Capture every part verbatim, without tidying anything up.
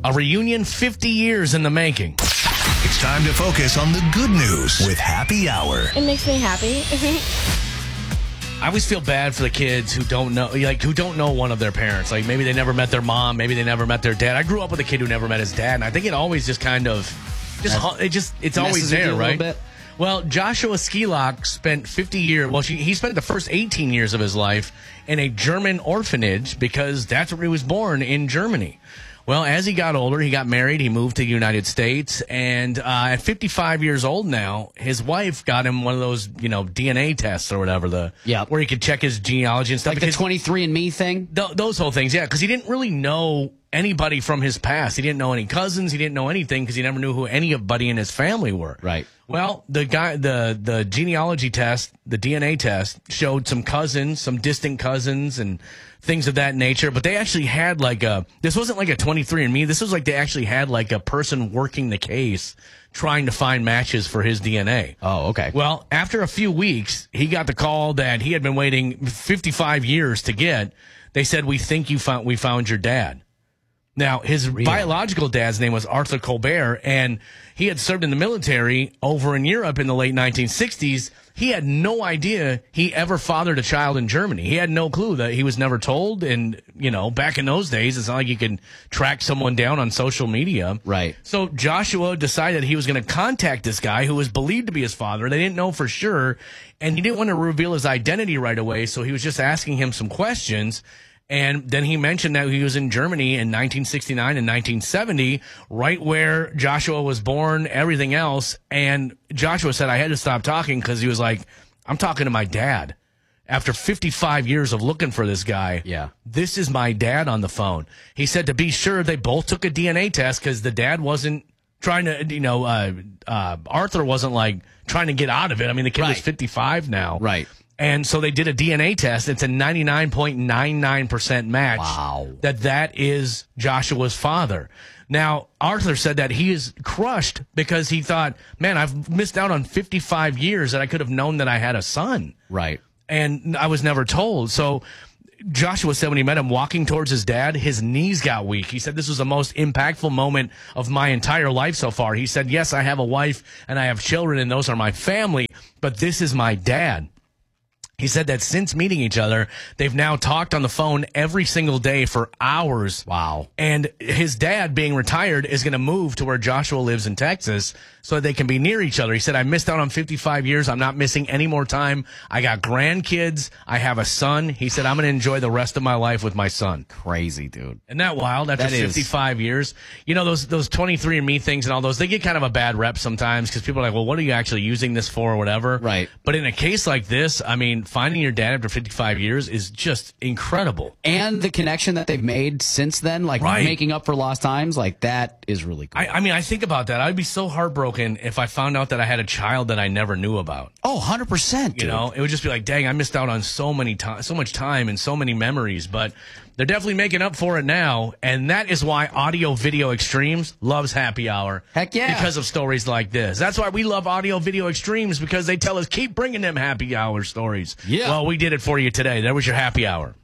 A reunion fifty years in the making. It's time to focus on the good news with Happy Hour. It makes me happy. I always feel bad for the kids who don't know, like who don't know one of their parents. Like maybe they never met their mom, maybe they never met their dad. I grew up with a kid who never met his dad, and I think it always just kind of, just it just it's always there, right? Bit. Well, Joshua Skilock spent fifty years. Well, she, he spent the first eighteen years of his life in a German orphanage because that's where he was born, in Germany. Well, as he got older, he got married, he moved to the United States, and uh, at fifty-five years old now, his wife got him one of those, you know, D N A tests or whatever, the yep. where he could check his genealogy and stuff. Like the twenty-three and me thing? Th- those whole things, yeah, because he didn't really know anybody from his past. He didn't know any cousins, he didn't know anything because he never knew who anybody in his family were. Right. Well, the guy, the the genealogy test, the D N A test, showed some cousins, some distant cousins, and things of that nature. But they actually had like a, this wasn't like a twenty-three and me. This was like they actually had like a person working the case trying to find matches for his D N A. Oh, okay. Well, after a few weeks, he got the call that he had been waiting fifty-five years to get. They said, we think you found, we found your dad. Now, his really? biological dad's name was Arthur Colbert, and he had served in the military over in Europe in the late nineteen sixties. He had no idea he ever fathered a child in Germany. He had no clue that he was never told. And, you know, back in those days, it's not like you can track someone down on social media. Right. So Joshua decided he was going to contact this guy who was believed to be his father. They didn't know for sure, and he didn't want to reveal his identity right away, so he was just asking him some questions. And then he mentioned that he was in Germany in nineteen sixty-nine and nineteen seventy, right where Joshua was born, everything else. And Joshua said, I had to stop talking because he was like, I'm talking to my dad. After fifty-five years of looking for this guy, yeah, this is my dad on the phone. He said to be sure they both took a D N A test because the dad wasn't trying to, you know, uh, uh, Arthur wasn't like trying to get out of it. I mean, the kid right. was fifty-five now. Right. And so they did a D N A test. It's a ninety-nine point nine nine percent match wow. that that is Joshua's father. Now, Arthur said that he is crushed because he thought, man, I've missed out on fifty-five years that I could have known that I had a son. Right. And I was never told. So Joshua said when he met him walking towards his dad, his knees got weak. He said, this was the most impactful moment of my entire life so far. He said, yes, I have a wife and I have children and those are my family, but this is my dad. He said that since meeting each other, they've now talked on the phone every single day for hours. Wow. And his dad, being retired, is going to move to where Joshua lives in Texas so they can be near each other. He said, I missed out on fifty-five years. I'm not missing any more time. I got grandkids. I have a son. He said, I'm going to enjoy the rest of my life with my son. Crazy, dude. Isn't that wild? After that fifty-five is. years. You know, those those twenty-three and me things and all those, they get kind of a bad rep sometimes because people are like, well, what are you actually using this for or whatever? Right. But in a case like this, I mean, finding your dad after fifty-five years is just incredible. And the connection that they've made since then, like right. making up for lost times, like that is really cool. I, I mean, I think about that. I'd be so heartbroken if I found out that I had a child that I never knew about. Oh, one hundred percent, dude. You know, it would just be like, dang, I missed out on so many time, so much time and so many memories, but they're definitely making up for it now, and that is why Audio Video Extremes loves Happy Hour. Heck yeah. Because of stories like this. That's why we love Audio Video Extremes, because they tell us, keep bringing them Happy Hour stories. Yeah. Well, we did it for you today. There was your Happy Hour.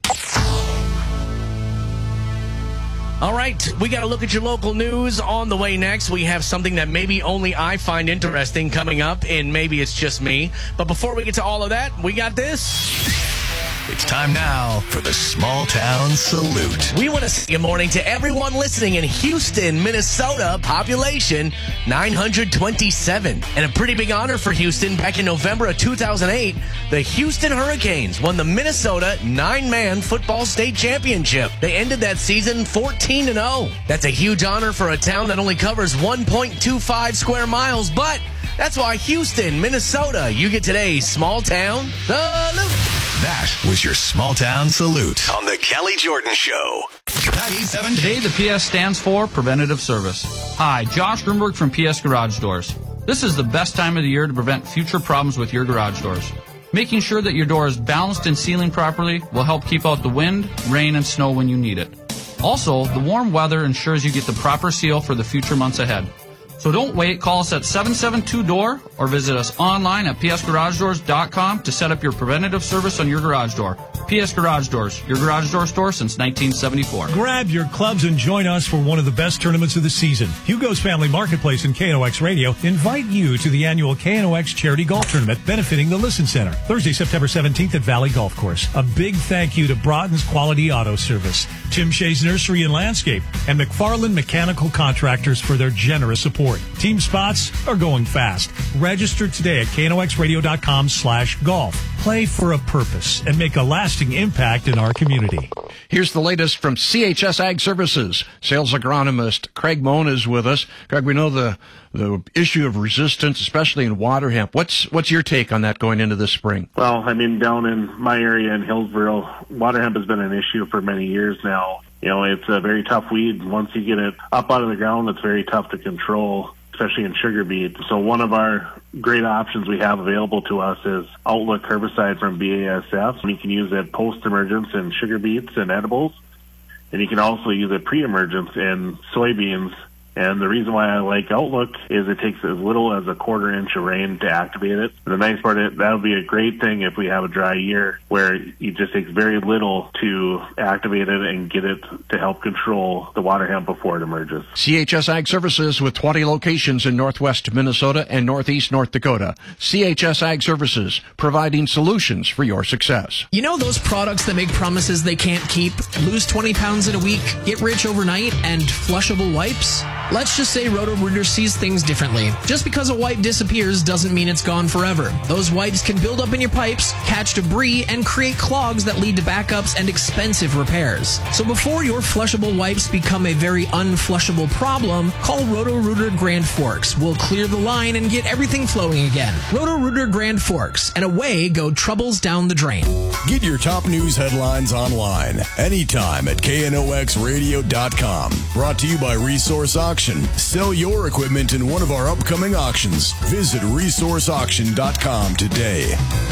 All right, we got to look at your local news. On the way next, we have something that maybe only I find interesting coming up, and maybe it's just me. But before we get to all of that, we got this. It's time now for the Small Town Salute. We want to say good morning to everyone listening in Houston, Minnesota, population nine hundred twenty-seven. And a pretty big honor for Houston. Back in November of two thousand eight, the Houston Hurricanes won the Minnesota nine-man football state championship. They ended that season fourteen and oh. That's a huge honor for a town that only covers one point two five square miles, but that's why Houston, Minnesota, you get today's Small Town Salute. That was your Small Town Salute on the Kelly Jordan Show. ninety-seven Today, the P S stands for Preventative Service. Hi, Josh Grunberg from P S Garage Doors. This is the best time of the year to prevent future problems with your garage doors. Making sure that your door is balanced and sealing properly will help keep out the wind, rain, and snow when you need it. Also, the warm weather ensures you get the proper seal for the future months ahead. So don't wait. Call us at seven seven two D O O R or visit us online at p s garage doors dot com to set up your preventative service on your garage door. P S Garage Doors, your garage door store since nineteen seventy-four. Grab your clubs and join us for one of the best tournaments of the season. Hugo's Family Marketplace and K N O X Radio invite you to the annual K N O X Charity Golf Tournament benefiting the Listen Center, Thursday, September seventeenth at Valley Golf Course. A big thank you to Broughton's Quality Auto Service, Tim Shea's Nursery and Landscape, and McFarland Mechanical Contractors for their generous support. Team spots are going fast. Register today at K N O X radio dot com slash golf. Play for a purpose and make a lasting impact in our community. Here's the latest from C H S Ag Services. Sales agronomist Craig Moan is with us. Craig, we know the the issue of resistance, especially in water hemp. What's what's your take on that going into this spring? Well, I mean, down in my area in Hillsboro, water hemp has been an issue for many years now. You know, it's a very tough weed. Once you get it up out of the ground, it's very tough to control, especially in sugar beet. So one of our great options we have available to us is Outlook herbicide from B A S F. You can use it post-emergence in sugar beets and edibles, and you can also use it pre-emergence in soybeans. And the reason why I like Outlook is it takes as little as a quarter inch of rain to activate it. And the nice part is that would be a great thing if we have a dry year where it just takes very little to activate it and get it to help control the water hemp before it emerges. C H S Ag Services with twenty locations in northwest Minnesota and northeast North Dakota. C H S Ag Services, providing solutions for your success. You know those products that make promises they can't keep? Lose twenty pounds in a week, get rich overnight, and flushable wipes? Let's just say Roto-Rooter sees things differently. Just because a wipe disappears doesn't mean it's gone forever. Those wipes can build up in your pipes, catch debris, and create clogs that lead to backups and expensive repairs. So before your flushable wipes become a very unflushable problem, call Roto-Rooter Grand Forks. We'll clear the line and get everything flowing again. Roto-Rooter Grand Forks, and away go troubles down the drain. Get your top news headlines online anytime at K N O X radio dot com. Brought to you by Resource Auction. Sell your equipment in one of our upcoming auctions. Visit resource auction dot com today.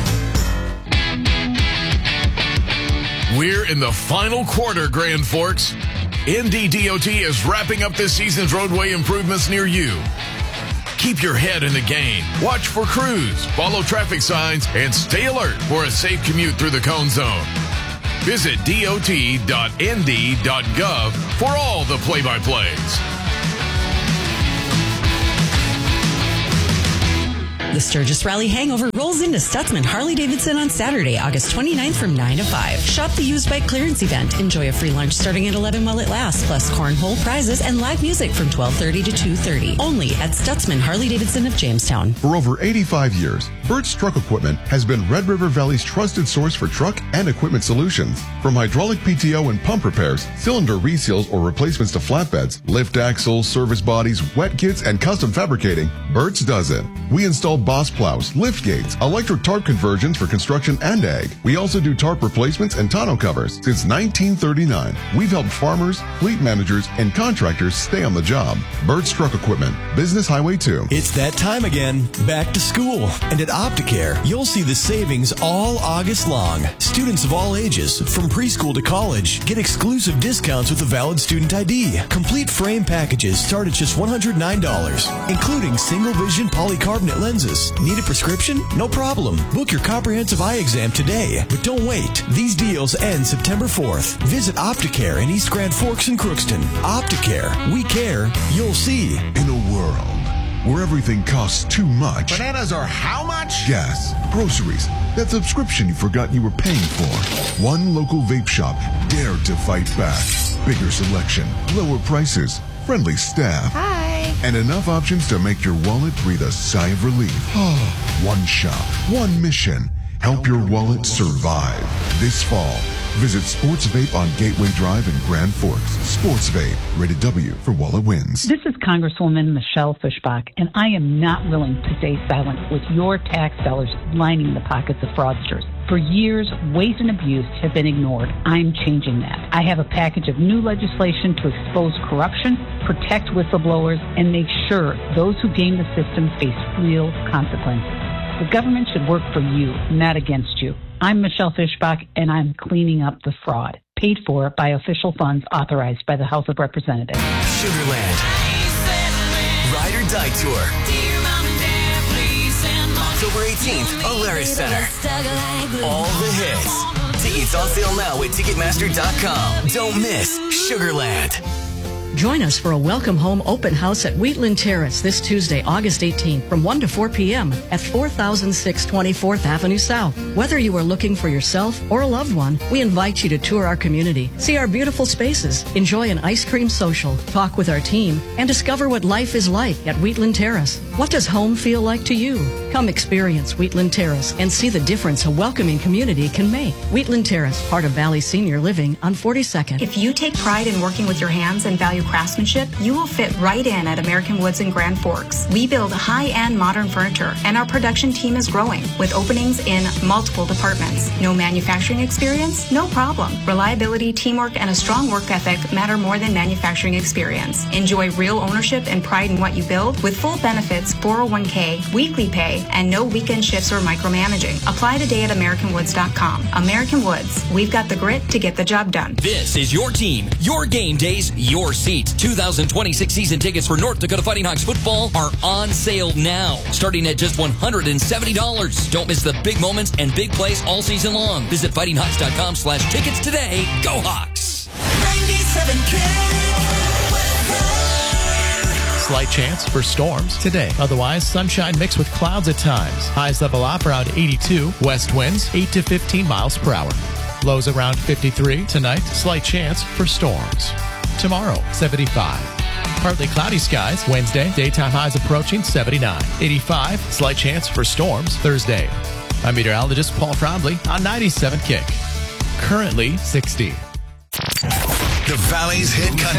We're in the final quarter, Grand Forks. N D D O T is wrapping up this season's roadway improvements near you. Keep your head in the game. Watch for crews, follow traffic signs, and stay alert for a safe commute through the cone zone. Visit D O T dot N D dot gov for all the play-by-plays. The Sturgis Rally Hangover rolls into Stutzman Harley-Davidson on Saturday, August twenty-ninth from nine to five. Shop the used bike clearance event. Enjoy a free lunch starting at eleven while it lasts, plus cornhole prizes and live music from twelve thirty to two thirty. Only at Stutzman Harley-Davidson of Jamestown. For over eighty-five years, Burt's Truck Equipment has been Red River Valley's trusted source for truck and equipment solutions. From hydraulic P T O and pump repairs, cylinder reseals or replacements to flatbeds, lift axles, service bodies, wet kits, and custom fabricating, Burt's does it. We install boss plows, lift gates, electric tarp conversions for construction and ag. We also do tarp replacements and tonneau covers. Since nineteen thirty-nine, we've helped farmers, fleet managers, and contractors stay on the job. Burt's Truck Equipment, Business Highway two. It's that time again. Back to school. And at Opticare, you'll see the savings all August long. Students of all ages, from preschool to college, get exclusive discounts with a valid student I D. Complete frame packages start at just one hundred nine dollars, including single vision polycarbonate lenses. Need a prescription? No problem. Book your comprehensive eye exam today. But don't wait. These deals end September fourth. Visit Opticare in East Grand Forks and Crookston. Opticare. We care. You'll see. In a world where everything costs too much. Bananas are how much? Gas, groceries, that subscription you forgot you were paying for. One local vape shop dared to fight back. Bigger selection, lower prices, friendly staff. Hi. And enough options to make your wallet breathe a sigh of relief. One shop, one mission. Help your wallet survive. This fall, visit Sports Vape on Gateway Drive in Grand Forks. Sports Vape, rated W for Wallet Wins. This is Congresswoman Michelle Fischbach, and I am not willing to stay silent with your tax dollars lining the pockets of fraudsters. For years, waste and abuse have been ignored. I'm changing that. I have a package of new legislation to expose corruption, protect whistleblowers, and make sure those who game the system face real consequences. The government should work for you, not against you. I'm Michelle Fischbach, and I'm cleaning up the fraud. Paid for by official funds authorized by the House of Representatives. Sugarland. Ride or Die Tour. October eighteenth, O'Leary Center. All the hits. Tickets on sale now at Ticketmaster dot com. Don't miss Sugarland. Join us for a welcome home open house at Wheatland Terrace this Tuesday, August eighteenth from one to four p.m. at four thousand six twenty-fourth Avenue South. Whether you are looking for yourself or a loved one, we invite you to tour our community, see our beautiful spaces, enjoy an ice cream social, talk with our team, and discover what life is like at Wheatland Terrace. What does home feel like to you? Come experience Wheatland Terrace and see the difference a welcoming community can make. Wheatland Terrace, part of Valley Senior Living on forty-second. If you take pride in working with your hands and value craftsmanship, you will fit right in at American Woods in Grand Forks. We build high-end modern furniture, and our production team is growing with openings in multiple departments. No manufacturing experience? No problem. Reliability, teamwork, and a strong work ethic matter more than manufacturing experience. Enjoy real ownership and pride in what you build with full benefits, four oh one k, weekly pay, and no weekend shifts or micromanaging. Apply today at American Woods dot com. American Woods, we've got the grit to get the job done. This is your team, your game days, your seats. two thousand twenty-six season tickets for North Dakota Fighting Hawks football are on sale now, starting at just one hundred seventy dollars. Don't miss the big moments and big plays all season long. Visit fighting hawks dot com slash tickets today. Go Hawks! ninety-seven K. Slight chance for storms today. Otherwise, sunshine mixed with clouds at times. Highs level off around eighty-two. West winds eight to fifteen miles per hour. Lows around fifty-three. Tonight, slight chance for storms. Tomorrow, seventy-five. Partly cloudy skies. Wednesday, daytime highs approaching seventy-nine. eighty-five, slight chance for storms Thursday. I'm meteorologist Paul Trombley on ninety-seven Kick. Currently sixty. The Valley's hit country.